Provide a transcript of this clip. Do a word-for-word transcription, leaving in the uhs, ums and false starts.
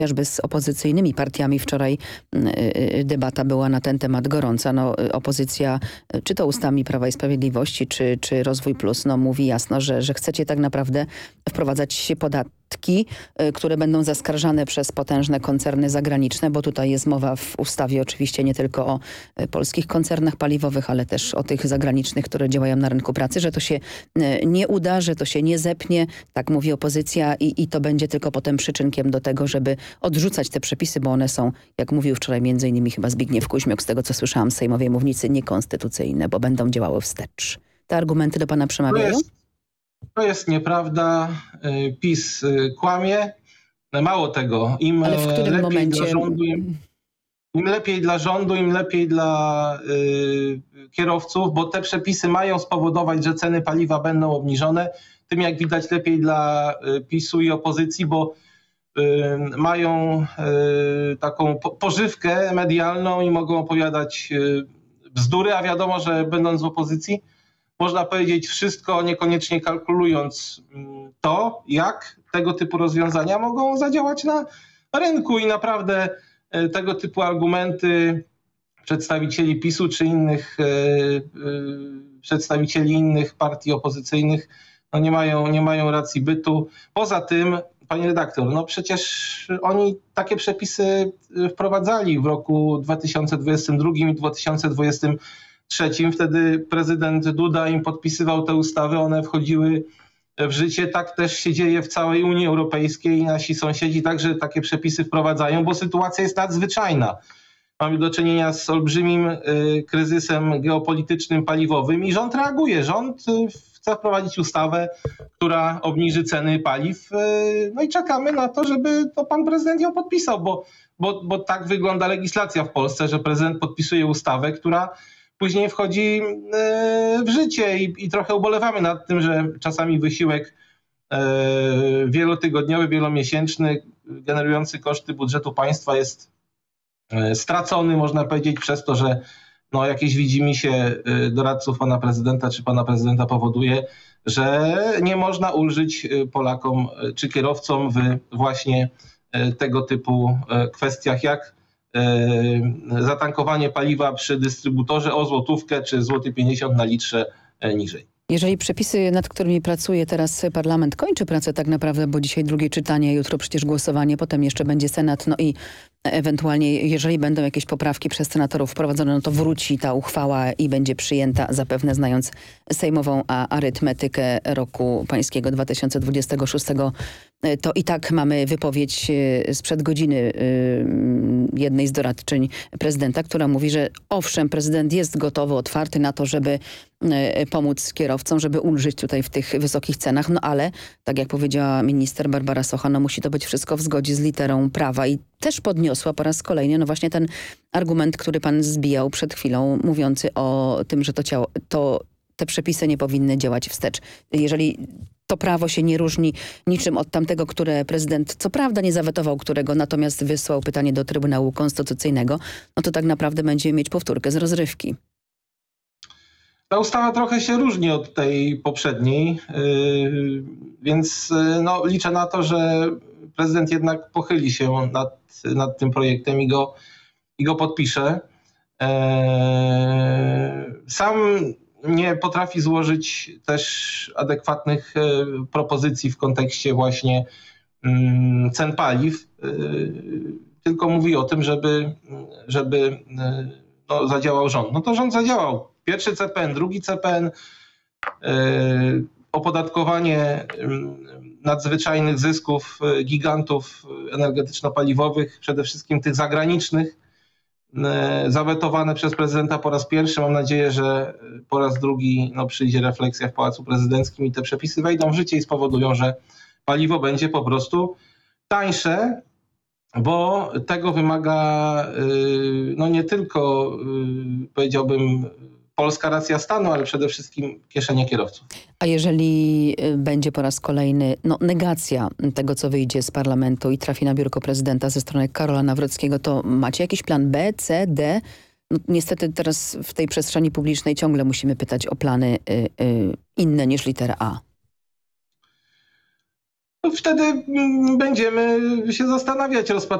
chociażby z opozycyjnymi partiami. Wczoraj debata była na ten temat gorąca. No, opozycja, czy to ustami Prawa i Sprawiedliwości, czy, czy Rozwój Plus, no, mówi jasno, że, że chcecie tak naprawdę wprowadzać podatki, które będą zaskarżane przez potężne koncerny zagraniczne, bo tutaj jest mowa w ustawie oczywiście nie tylko o polskich koncernach paliwowych, ale też o tych zagranicznych, które działają na rynku pracy, że to się nie uda, że to się nie zepnie, tak mówi opozycja i, i to będzie tylko potem przyczynkiem do tego, żeby odrzucać te przepisy, bo one są, jak mówił wczoraj między innymi chyba Zbigniew Kuźmiuk, z tego co słyszałam z sejmowej mównicy, niekonstytucyjne, bo będą działały wstecz. Te argumenty do pana przemawiają? To jest, to jest nieprawda. PiS kłamie. Mało tego, im Ale w którym lepiej momencie... dla rządu, im, im lepiej dla rządu, im lepiej dla y, kierowców, bo te przepisy mają spowodować, że ceny paliwa będą obniżone. Tym jak widać lepiej dla y, PiSu i opozycji, bo y, mają y, taką po, pożywkę medialną i mogą opowiadać y, bzdury, a wiadomo, że będąc w opozycji można powiedzieć wszystko, niekoniecznie kalkulując to, jak tego typu rozwiązania mogą zadziałać na rynku i naprawdę tego typu argumenty przedstawicieli PiSu czy innych przedstawicieli innych partii opozycyjnych no nie mają, nie mają racji bytu. Poza tym, pani redaktor, no przecież oni takie przepisy wprowadzali w roku dwa tysiące dwudziestym drugim i dwa tysiące dwudziestym trzecim. Wtedy prezydent Duda im podpisywał te ustawy, one wchodziły w życie. Tak też się dzieje w całej Unii Europejskiej i nasi sąsiedzi także takie przepisy wprowadzają, bo sytuacja jest nadzwyczajna. Mamy do czynienia z olbrzymim y, kryzysem geopolitycznym, paliwowym i rząd reaguje. Rząd y, chce wprowadzić ustawę, która obniży ceny paliw. Y, no i czekamy na to, żeby to pan prezydent ją podpisał, bo, bo, bo tak wygląda legislacja w Polsce, że prezydent podpisuje ustawę, która później wchodzi w życie i, i trochę ubolewamy nad tym, że czasami wysiłek wielotygodniowy, wielomiesięczny, generujący koszty budżetu państwa jest stracony, można powiedzieć, przez to, że no, jakieś widzimisię doradców pana prezydenta czy pana prezydenta powoduje, że nie można ulżyć Polakom czy kierowcom w właśnie tego typu kwestiach, jak zatankowanie paliwa przy dystrybutorze o złotówkę czy złoty pięćdziesiąt na litrze niżej. Jeżeli przepisy, nad którymi pracuje teraz parlament, kończy pracę tak naprawdę, bo dzisiaj drugie czytanie, jutro przecież głosowanie, potem jeszcze będzie Senat, no i ewentualnie, jeżeli będą jakieś poprawki przez senatorów wprowadzone, no to wróci ta uchwała i będzie przyjęta, zapewne znając sejmową arytmetykę roku pańskiego dwa tysiące dwudziestego szóstego. To i tak mamy wypowiedź sprzed godziny jednej z doradczyń prezydenta, która mówi, że owszem, prezydent jest gotowy, otwarty na to, żeby pomóc kierowcom, żeby ulżyć tutaj w tych wysokich cenach, no ale tak jak powiedziała minister Barbara Socha, no musi to być wszystko w zgodzie z literą prawa i też podniosła po raz kolejny no właśnie ten argument, który pan zbijał przed chwilą, mówiący o tym, że to ciało, to te przepisy nie powinny działać wstecz. Jeżeli to prawo się nie różni niczym od tamtego, które prezydent co prawda nie zawetował, którego natomiast wysłał pytanie do Trybunału Konstytucyjnego, no to tak naprawdę będziemy mieć powtórkę z rozrywki. Ta ustawa trochę się różni od tej poprzedniej, yy, więc yy, no, liczę na to, że prezydent jednak pochyli się nad, nad tym projektem i go, i go podpisze. Yy, sam nie potrafi złożyć też adekwatnych yy, propozycji w kontekście właśnie yy, cen paliw, yy, tylko mówi o tym, żeby, żeby yy, no, zadziałał rząd. No to rząd zadziałał. Pierwszy C P N, drugi C P N, yy, opodatkowanie yy, nadzwyczajnych zysków yy, gigantów energetyczno-paliwowych, przede wszystkim tych zagranicznych, yy, zawetowane przez prezydenta po raz pierwszy. Mam nadzieję, że po raz drugi no, przyjdzie refleksja w Pałacu Prezydenckim i te przepisy wejdą w życie i spowodują, że paliwo będzie po prostu tańsze, bo tego wymaga yy, no nie tylko yy, powiedziałbym polska racja stanu, ale przede wszystkim kieszenie kierowców. A jeżeli będzie po raz kolejny no, negacja tego, co wyjdzie z parlamentu i trafi na biurko prezydenta ze strony Karola Nawrockiego, to macie jakiś plan B, C, D? No, niestety teraz w tej przestrzeni publicznej ciągle musimy pytać o plany y, y, inne niż litera A. to wtedy mm, będziemy się zastanawiać, rozpatrywać